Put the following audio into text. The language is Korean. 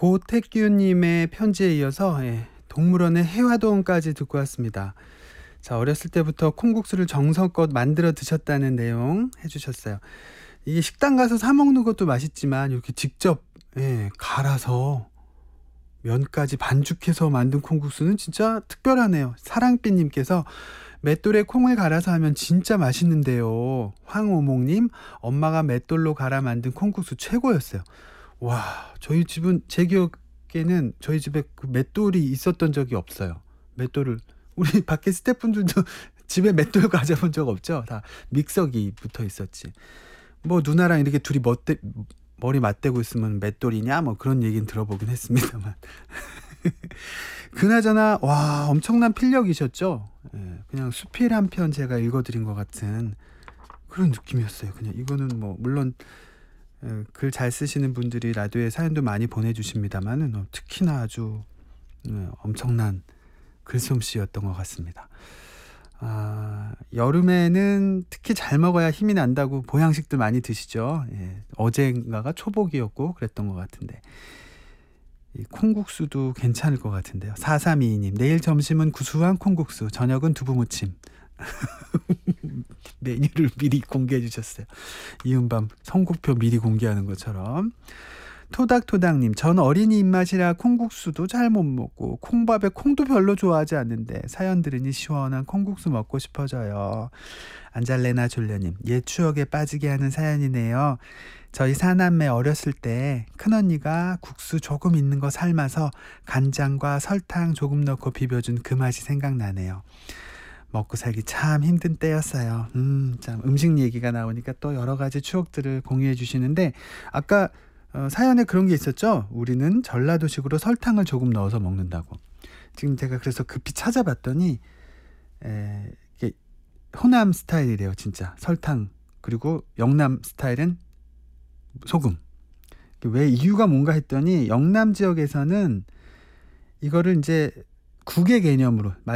고택규님의 편지에 이어서 동물원의 해화동까지 듣고 왔습니다. 자, 어렸을 때부터 콩국수를 정성껏 만들어 드셨다는 내용 해주셨어요. 이게 식당 가서 사 먹는 것도 맛있지만 이렇게 직접 갈아서 면까지 반죽해서 만든 콩국수는 진짜 특별하네요. 사랑빛님께서 맷돌에 콩을 갈아서 하면 진짜 맛있는데요. 황오목님, 엄마가 맷돌로 갈아 만든 콩국수 최고였어요. 와, 저희 집은 제 기억에는 저희 집에 그 맷돌이 있었던 적이 없어요. 맷돌을 우리 밖에 스태프분들도 집에 맷돌 가져본 적 없죠? 다 믹서기 붙어 있었지. 뭐 누나랑 이렇게 둘이 머리 맞대고 있으면 맷돌이냐 뭐 그런 얘기는 들어보긴 했습니다만. 그나저나 와, 엄청난 필력이셨죠. 그냥 수필 한 편 제가 읽어드린 것 같은 그런 느낌이었어요. 그냥 이거는 뭐 물론 글 잘 쓰시는 분들이 라디오에 사연도 많이 보내주십니다만은 특히나 아주 엄청난 글솜씨였던 것 같습니다. 여름에는 특히 잘 먹어야 힘이 난다고 보양식들 많이 드시죠. 어젠가가 초복이었고 그랬던 것 같은데 이 콩국수도 괜찮을 것 같은데요. 4322님, 내일 점심은 구수한 콩국수, 저녁은 두부무침. 메뉴를 미리 공개해 주셨어요. 이은밤 선곡표 미리 공개하는 것처럼. 토닥토닥님, 전 어린이 입맛이라 콩국수도 잘 못 먹고 콩밥에 콩도 별로 좋아하지 않는데 사연 들으니 시원한 콩국수 먹고 싶어져요. 안잘레나 졸려님, 옛 추억에 빠지게 하는 사연이네요. 저희 사남매 어렸을 때 큰언니가 국수 조금 있는 거 삶아서 간장과 설탕 조금 넣고 비벼준 그 맛이 생각나네요. 먹고 살기 참 힘든 때였어요. 참 음식 얘기가 나오니까 또 여러 가지 추억들을 공유해 주시는데 아까 사연에 그런 게 있었죠. 우리는 전라도식으로 설탕을 조금 넣어서 먹는다고. 지금 제가 그래서 급히 찾아봤더니 이게 호남 스타일이래요. 진짜 설탕, 그리고 영남 스타일은 소금. 왜 이유가 뭔가 했더니 영남 지역에서는 이거를 이제 국의 개념으로